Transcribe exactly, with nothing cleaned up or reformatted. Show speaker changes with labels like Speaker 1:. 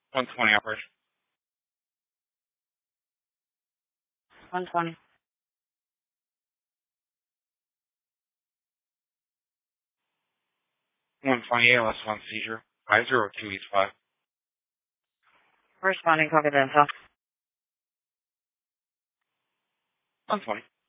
Speaker 1: one twenty operation.
Speaker 2: one twenty.
Speaker 1: one twenty A L S one seizure. five zero two East five.
Speaker 2: Responding confidential.
Speaker 1: one twenty.